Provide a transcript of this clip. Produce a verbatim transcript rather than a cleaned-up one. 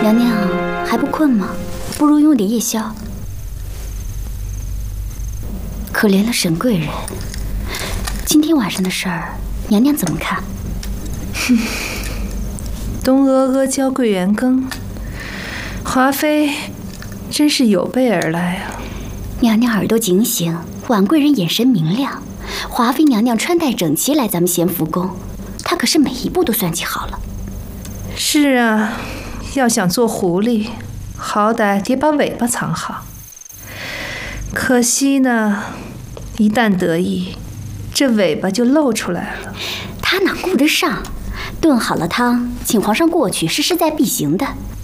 娘娘还不困吗？不如用点夜宵。可怜了沈贵人，今天晚上的事儿，娘娘怎么看？ 哼，东阿阿教桂圆羹，华妃真是有备而来啊！ 娘娘耳朵警醒，婉贵人眼神明亮，华妃娘娘穿戴整齐来咱们咸福宫，她可是每一步都算计好了。 是啊，要想做狐狸，好歹得把尾巴藏好。可惜呢，一旦得意，这尾巴就露出来了。 她哪顾得上？炖好了汤，请皇上过去是势在必行的。